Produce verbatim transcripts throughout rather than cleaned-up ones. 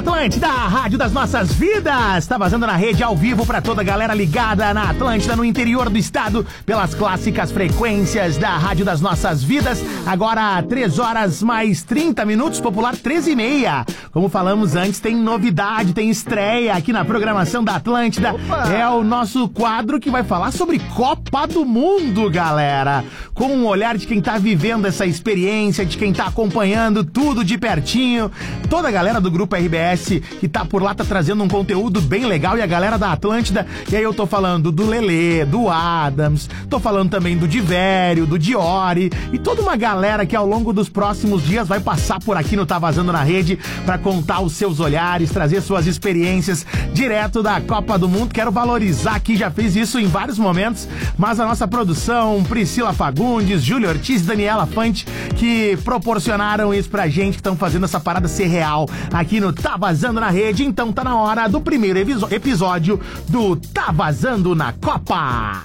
Atlântida, a rádio das nossas vidas. Tá vazando na rede ao vivo pra toda a galera ligada na Atlântida, no interior do estado, pelas clássicas frequências da rádio das nossas vidas. Agora, três horas mais trinta minutos, popular treze e meia. Como falamos antes, tem novidade, tem estreia aqui na programação da Atlântida. Opa. É o nosso quadro que vai falar sobre Copa do Mundo, galera. Com um olhar de quem tá vivendo essa experiência, de quem tá acompanhando tudo de pertinho. Toda a galera do Grupo R B S que tá por lá tá trazendo um conteúdo bem legal, e a galera da Atlântida. E aí eu tô falando do Lelê, do Adams, tô falando também do Divério, do Diori e toda uma galera que ao longo dos próximos dias vai passar por aqui no Tá Vazando na Rede pra contar os seus olhares, trazer suas experiências direto da Copa do Mundo. Quero valorizar aqui, já fez isso em vários momentos, mas a nossa produção, Priscila Fagundes, Júlio Ortiz e Daniela Fante, que proporcionaram isso pra gente, que estão fazendo essa parada ser real aqui no Tá Vazando na Rede. Então tá na hora do primeiro episódio do Tá Vazando na Copa.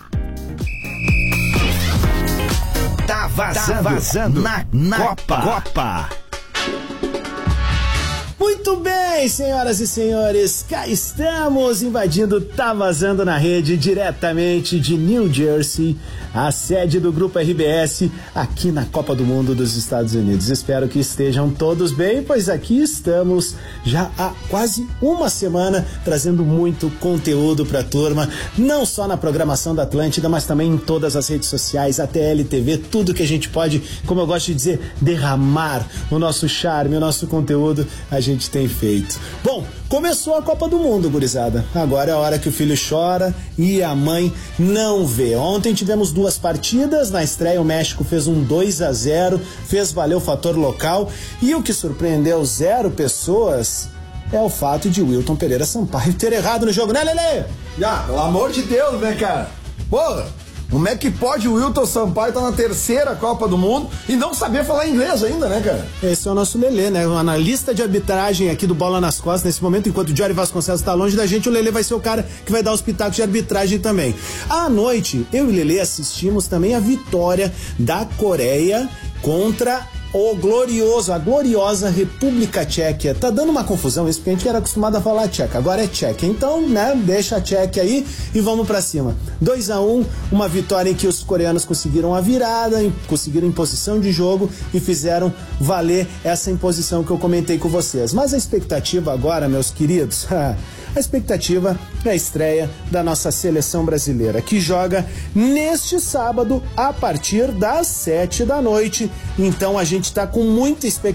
Tá vazando, tá vazando na, na Copa. Copa. Muito bem, senhoras e senhores, cá estamos invadindo Tá Vazando na Rede, diretamente de New Jersey, a sede do Grupo R B S, aqui na Copa do Mundo dos Estados Unidos. Espero que estejam todos bem, pois aqui estamos já há quase uma semana trazendo muito conteúdo pra turma, não só na programação da Atlântida, mas também em todas as redes sociais, a T L T V, tudo que a gente pode, como eu gosto de dizer, derramar o nosso charme, o nosso conteúdo, a gente tem feito. Bom, começou a Copa do Mundo, gurizada. Agora é a hora que o filho chora e a mãe não vê. Ontem tivemos duas partidas. Na estreia o México fez um dois a zero, fez valer o fator local, e o que surpreendeu zero pessoas é o fato de Wilton Pereira Sampaio ter errado no jogo, né, Lelê? Já, pelo amor de Deus, né, cara? Porra! Como é que pode o Wilton Sampaio estar tá na terceira Copa do Mundo e não saber falar inglês ainda, né, cara? Esse é o nosso Lelê, né? O analista de arbitragem aqui do Bola nas Costas nesse momento, enquanto o Jory Vasconcelos está longe da gente, o Lelê vai ser o cara que vai dar os pitacos de arbitragem também. À noite, eu e o Lelê assistimos também a vitória da Coreia contra o glorioso, a gloriosa República Tcheca. Tá dando uma confusão isso, porque a gente era acostumado a falar tcheca, agora é tcheca. Então, né, deixa a tcheca aí e vamos pra cima. dois a um, uma vitória em que os coreanos conseguiram a virada, conseguiram imposição de jogo e fizeram valer essa imposição que eu comentei com vocês. Mas a expectativa agora, meus queridos, a expectativa é a estreia da nossa seleção brasileira, que joga neste sábado a partir das sete da noite. Então a gente tá com muita expectativa